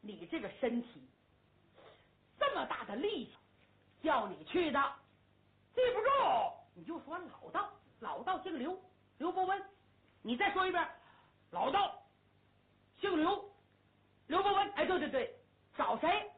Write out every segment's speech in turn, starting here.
你这个身体这么大的力气，叫你去的，记不住你就说老道，老道姓刘，刘伯温。你再说一遍，老道姓刘，刘伯温。哎，对对对，找谁？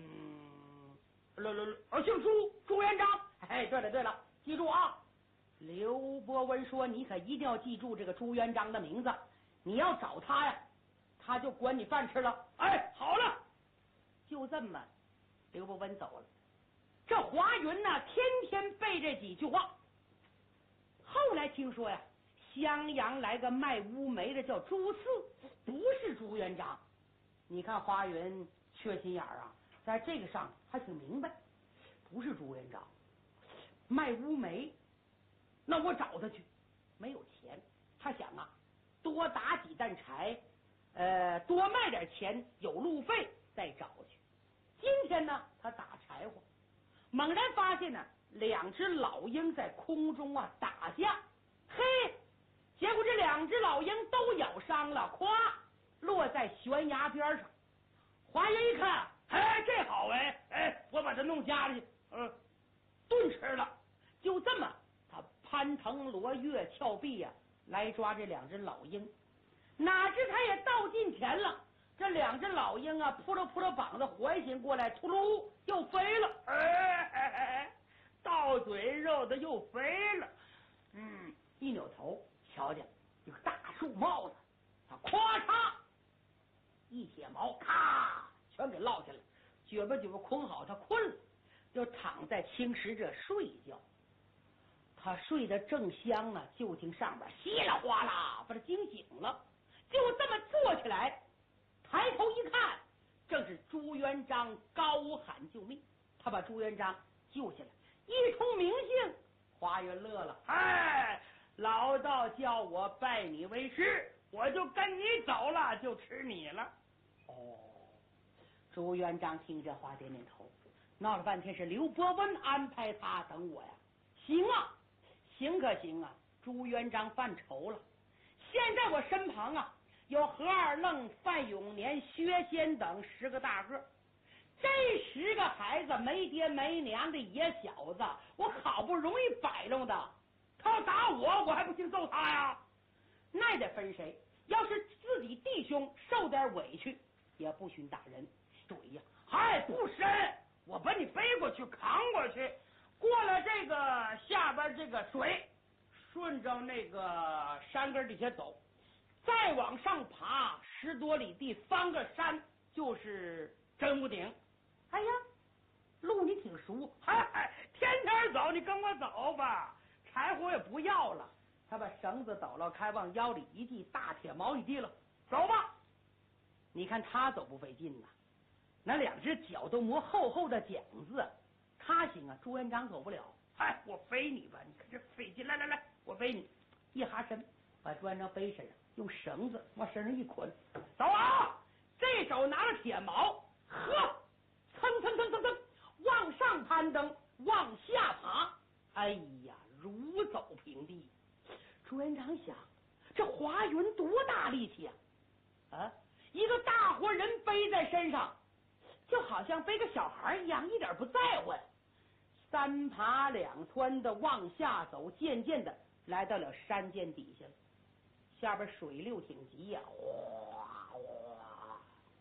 姓朱，朱元璋。哎，对了对了，记住啊！刘伯温说：“你可一定要记住这个朱元璋的名字，你要找他呀，他就管你饭吃了。”哎，好了，就这么，刘伯温走了。这华云呢，天天背这几句话。后来听说呀，襄阳来个卖乌梅的，叫朱四，不是朱元璋。你看华云缺心眼儿啊，在这个上还挺明白，不是朱元璋。卖乌梅，那我找他去，没有钱。他想啊，多打几担柴，多卖点钱，有路费再找去。今天呢，他打柴火，猛然发现呢，两只老鹰在空中啊打架，嘿，结果这两只老鹰都咬伤了，咵，落在悬崖边上。华云一看，哎，这好哎，我把它弄家里去，炖吃了。就这么，他攀藤罗跃峭壁呀，来抓这两只老鹰。哪知他也到近前了，这两只老鹰啊，扑噜膀子环形过来，秃噜又飞了。哎，到嘴肉的又飞了。一扭头瞧见一个大树帽子，他咵嚓一铁矛，咔全给落下来，撅巴捆好，他困了，就躺在青石这睡觉。他睡得正香啊，就听上边稀里哗啦把他惊醒了，就这么坐起来，抬头一看，正是朱元璋高喊救命。他把朱元璋救下来，一通名姓。华云乐了，哎，老道叫我拜你为师，我就跟你走了，就吃你了。哦，朱元璋听这话点点头，闹了半天是刘伯温安排他等我呀。行啊，行可行啊！朱元璋犯愁了。现在我身旁啊有何二愣、范永年、薛仙等10个大个，这10个孩子没爹没娘的野小子，我好不容易摆弄的，他要打我还不行揍他呀？那得分谁？要是自己弟兄受点委屈，也不许打人。水呀，嗨，不深，我把你背过去，扛过去，过了这个下边这个水，顺着那个山根底下走，再往上爬10多里地，翻个山就是真武顶。哎呀，路你挺熟，嗨，天天走，你跟我走吧。柴火也不要了，他把绳子抖了开，往腰里一系，大铁矛一提了，走吧。你看他走不费劲呐，那2只脚都磨厚厚的茧子，他行啊，朱元璋走不了。哎，我背你吧，你看这费劲，来，我背你，一哈身把朱元璋背身上，用绳子往身上一捆，走啊！这手拿了铁矛，呵，蹭往上攀登，往下爬，哎呀，如走平地。朱元璋想，这华云多大力气啊！一个大活人背在身上，就好像背个小孩一样，一点不在乎。3爬2窜的往下走，渐渐的来到了山涧底下，下边水流挺急呀，哗哗。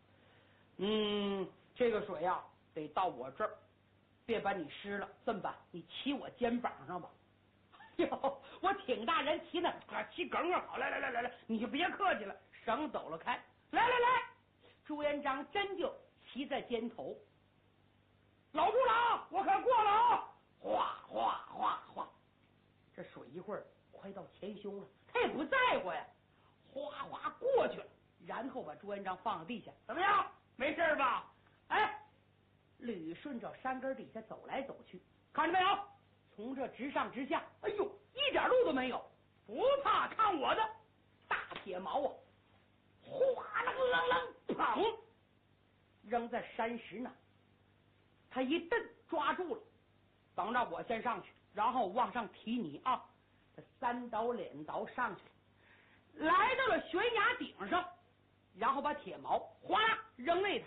这个水呀，得到我这儿，别把你湿了。这么办，你骑我肩膀上吧。哟，我挺大人骑呢，骑梗好，来，你就别客气了。绳抖了开，来，朱元璋真就骑在肩头。老朱老，我可过了啊！哗，这水一会儿快到前胸了，他也不在乎呀，哗过去了，然后把朱元璋放到地下。怎么样？没事吧？哎，捋顺着山根底下走来走去，看着没有？从这直上直下，哎呦，一点路都没有。不怕，看我的大铁矛啊！哗楞，砰，扔在山石那。他一蹬抓住了，等着我先上去，然后往上提你啊！这3刀2刀上去，来到了悬崖顶上，然后把铁矛哗啦扔那头，